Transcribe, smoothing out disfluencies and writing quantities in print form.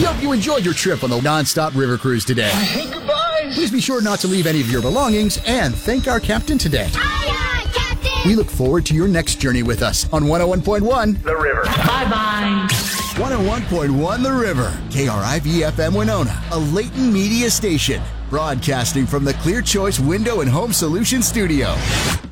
hope you enjoyed your trip on the non-stop river cruise today. Hey, goodbye. Please be sure not to leave any of your belongings and thank our captain today. Aye, aye, Captain. We look forward to your next journey with us on 101.1 The River. Bye-bye. 101.1 The River, KRIV-FM Winona, a Leighton Media station, broadcasting from the Clear Choice Window and Home Solutions Studio.